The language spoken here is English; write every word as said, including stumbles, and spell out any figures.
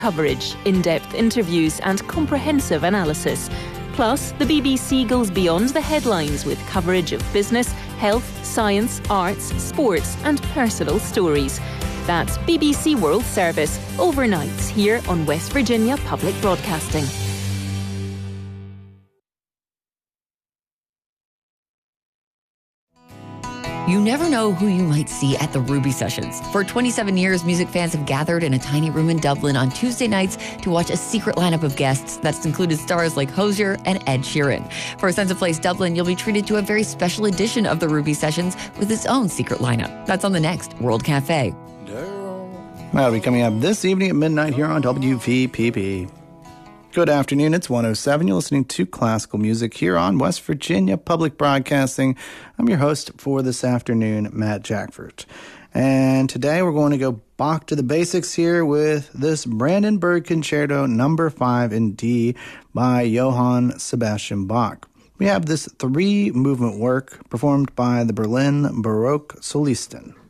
coverage, in-depth interviews and comprehensive analysis. Plus, the B B C goes beyond the headlines with coverage of business, health, science, arts, sports and personal stories. That's B B C World Service, overnights here on West Virginia Public Broadcasting. You never know who you might see at the Ruby Sessions. For twenty-seven years, music fans have gathered in a tiny room in Dublin on Tuesday nights to watch a secret lineup of guests that's included stars like Hozier and Ed Sheeran. For a Sense of Place Dublin, you'll be treated to a very special edition of the Ruby Sessions with its own secret lineup. That's on the next World Cafe. That'll be coming up this evening at midnight here on W V P P. Good afternoon, it's one oh seven. You're listening to classical music here on West Virginia Public Broadcasting. I'm your host for this afternoon, Matt Jackford. And today we're going to go back to the basics here with this Brandenburg Concerto number five in D by Johann Sebastian Bach. We have this three-movement work performed by the Berlin Baroque Solisten.